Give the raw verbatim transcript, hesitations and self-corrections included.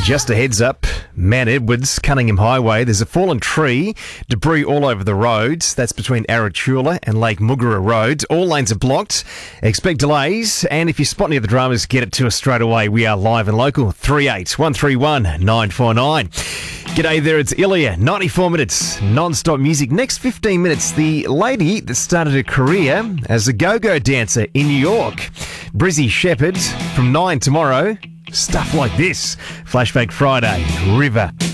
Just a heads up, Mount Edwards, Cunningham Highway, there's a fallen tree, debris all over the roads. That's between Arachula and Lake Mugara Road. All lanes are blocked. Expect delays, and if you spot any of the dramas, get it to us straight away. We are live and local, three eight one three one nine four nine. G'day there, it's Ilya, ninety-four minutes, non-stop music. Next fifteen minutes, the lady that started her career as a go-go dancer in New York, Brizzy Shepherd, from nine tomorrow. Stuff like this. Flashback Friday, River.